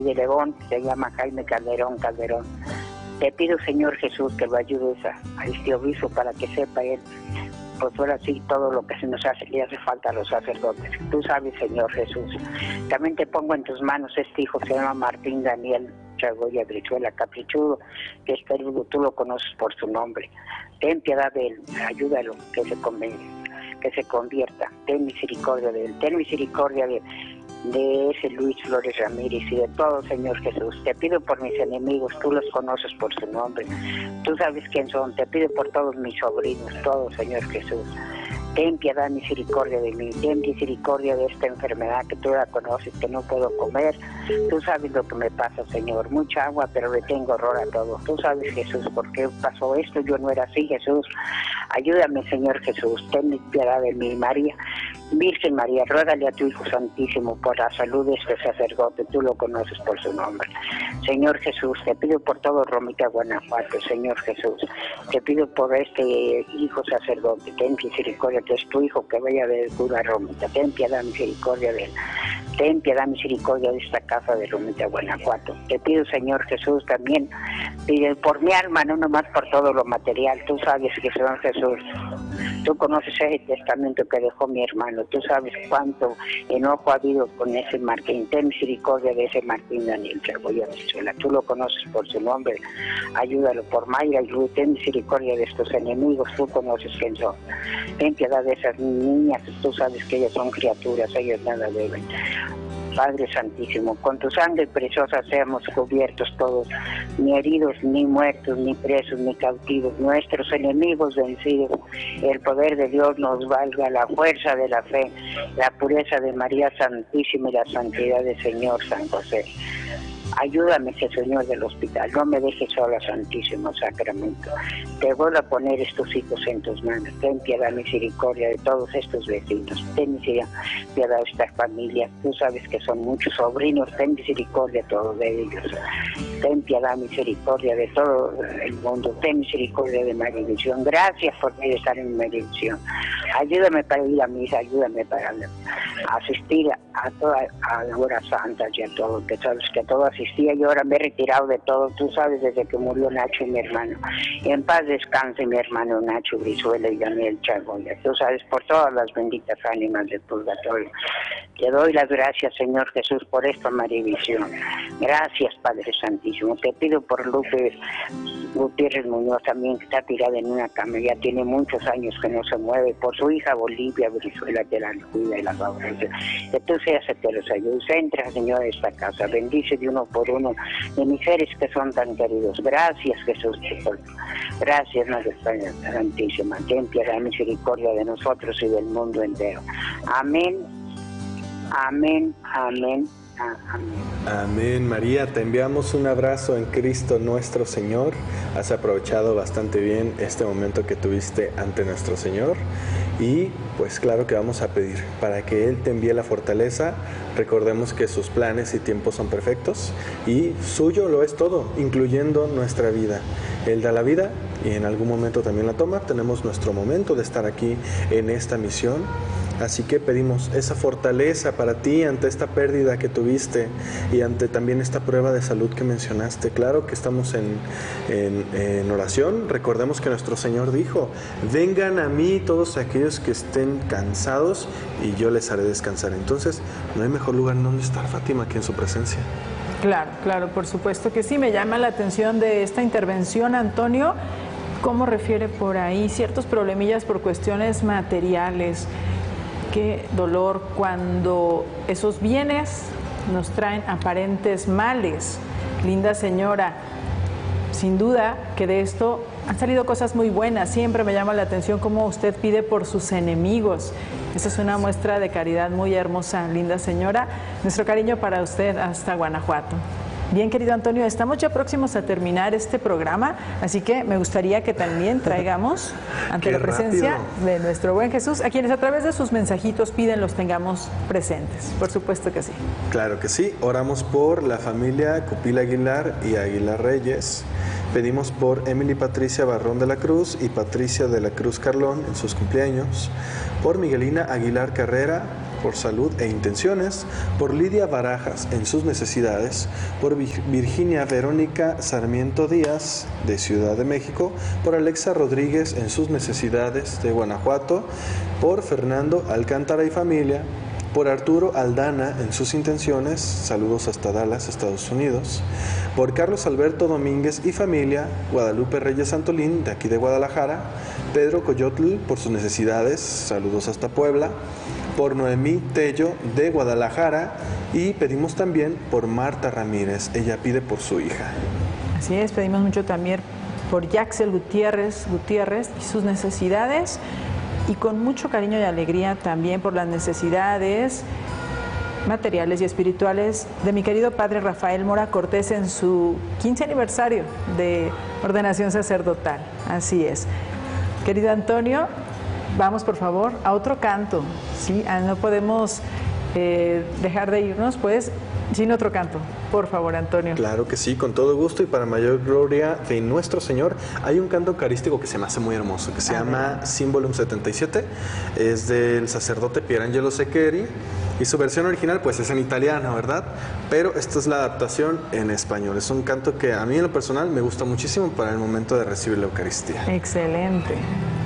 de León, se llama Jaime Calderón. Te pido, Señor Jesús, que lo ayudes a este obispo para que sepa él, pues ahora sí, todo lo que se nos hace, le hace falta a los sacerdotes. Tú sabes, Señor Jesús. También te pongo en tus manos este hijo, se llama Martín Daniel Chagoya Brizuela, caprichudo, que es peludo, tú lo conoces por su nombre. Ten piedad de él, ayúdalo, que se convierta. Ten misericordia de él, ten misericordia de ese Luis Flores Ramírez y de todo, Señor Jesús. Te pido por mis enemigos, tú los conoces por su nombre, tú sabes quién son. Te pido por todos mis sobrinos, todos, Señor Jesús. Ten piedad, misericordia de mí, ten misericordia de esta enfermedad que tú la conoces, que no puedo comer. Tú sabes lo que me pasa, Señor, mucha agua, pero le tengo horror a todo. Tú sabes, Jesús, por qué pasó esto, yo no era así, Jesús. Ayúdame, Señor Jesús, ten piedad de mí, María. Virgen María, ruégale a tu Hijo Santísimo por la salud de este sacerdote, tú lo conoces por su nombre. Señor Jesús, te pido por todo Romita, Guanajuato, Señor Jesús. Te pido por este hijo sacerdote, ten misericordia, que es tu hijo, que vaya de cura Romita. Ten piedad, misericordia de él. Ten piedad, misericordia de esta casa de Romita, Guanajuato. Te pido, Señor Jesús, también pide por mi alma, no nomás por todo lo material. Tú sabes que, Señor Jesús, tú conoces ese testamento que dejó mi hermano. Tú sabes cuánto enojo ha habido con ese Martín. Ten misericordia de ese Martín Daniel Chagoya Brizuela. Tú lo conoces por su nombre. Ayúdalo por Mayra y Luz. Ten misericordia de estos enemigos. Tú conoces quién son. Ten piedad de esas niñas. Tú sabes que ellas son criaturas. Ellas nada deben. Padre Santísimo, con tu sangre preciosa seamos cubiertos todos, ni heridos, ni muertos, ni presos, ni cautivos, nuestros enemigos vencidos. El poder de Dios nos valga, la fuerza de la fe, la pureza de María Santísima y la santidad del Señor San José. Ayúdame, Señor del hospital, no me dejes sola, Santísimo Sacramento. Te voy a poner estos hijos en tus manos. Ten piedad, misericordia de todos estos vecinos. Ten piedad de estas familias. Tú sabes que son muchos sobrinos. Ten misericordia de todos de ellos. Ten piedad, misericordia de todo el mundo. Ten misericordia de Maravisión. Gracias por estar en Maravisión. Ayúdame para ir a misa, ayúdame para asistir a la hora santa y a todo, que sabes que a todo asistía. Yo ahora me he retirado de todo, tú sabes, desde que murió Nacho, mi hermano. En paz descanse mi hermano Nacho Brizuela y Daniel Chagoya. Tú sabes, por todas las benditas ánimas del purgatorio. Te doy las gracias, Señor Jesús, por esta Maravisión. Gracias, Padre Santísimo. Te pido por Lupe Gutiérrez Muñoz también, que está tirada en una cama, ya tiene muchos años que no se mueve, por su hija Bolivia Brizuela, que la cuida y la favorece. Que tú seas el que los ayudes. Entra, Señor, a esta casa, bendice de uno por uno de mis seres que son tan queridos. Gracias, Jesús. Gracias, Madre Santísima. Ten piedad y misericordia de nosotros y del mundo entero. Amén, amén, amén. Amén, María, te enviamos un abrazo en Cristo nuestro Señor. Has aprovechado bastante bien este momento que tuviste ante nuestro Señor y pues claro que vamos a pedir para que Él te envíe la fortaleza. Recordemos que sus planes y tiempos son perfectos y suyo lo es todo, incluyendo nuestra vida. Él da la vida y en algún momento también la toma. Tenemos nuestro momento de estar aquí en esta misión. Así que pedimos esa fortaleza para ti ante esta pérdida que tuviste y ante también esta prueba de salud que mencionaste. Claro que estamos en oración. Recordemos que nuestro Señor dijo: vengan a mí todos aquellos que estén cansados y yo les haré descansar. Entonces, no hay mejor lugar en donde estar, Fátima, que en su presencia. Claro, claro, por supuesto que sí. Me llama la atención de esta intervención, Antonio, cómo refiere por ahí ciertos problemillas por cuestiones materiales. Qué dolor cuando esos bienes nos traen aparentes males. Linda señora, sin duda que de esto han salido cosas muy buenas. Siempre me llama la atención cómo usted pide por sus enemigos. Esa es una muestra de caridad muy hermosa, linda señora. Nuestro cariño para usted hasta Guanajuato. Bien, querido Antonio, estamos ya próximos a terminar este programa, así que me gustaría que también traigamos ante la presencia de nuestro buen Jesús, a quienes a través de sus mensajitos piden los tengamos presentes. Por supuesto que sí. Claro que sí. Oramos por la familia Cupila Aguilar y Aguilar Reyes. Pedimos por Emily Patricia Barrón de la Cruz y Patricia de la Cruz Carlón en sus cumpleaños. Por Miguelina Aguilar Carrera, por salud e intenciones, por Lidia Barajas en sus necesidades, por Virginia Verónica Sarmiento Díaz de Ciudad de México, por Alexa Rodríguez en sus necesidades de Guanajuato, por Fernando Alcántara y familia, por Arturo Aldana en sus intenciones, saludos hasta Dallas, Estados Unidos, por Carlos Alberto Domínguez y familia, Guadalupe Reyes Santolín, de aquí de Guadalajara, Pedro Coyotl por sus necesidades, saludos hasta Puebla, por Noemí Tello de Guadalajara y pedimos también por Marta Ramírez, ella pide por su hija. Así es, pedimos mucho también por Yaxel Gutiérrez y sus necesidades, y con mucho cariño y alegría también por las necesidades materiales y espirituales de mi querido padre Rafael Mora Cortés en su 15 aniversario de ordenación sacerdotal. Así es. Querido Antonio, vamos por favor a otro canto, ¿sí? No podemos dejar de irnos pues sin otro canto. Por favor, Antonio. Claro que sí, con todo gusto y para mayor gloria de nuestro Señor. Hay un canto eucarístico que se me hace muy hermoso, que se llama Symbolum 77. Es del sacerdote Pierangelo Seccheri y su versión original pues es en italiano, ¿verdad? Pero esta es la adaptación en español. Es un canto que a mí en lo personal me gusta muchísimo para el momento de recibir la Eucaristía. Excelente.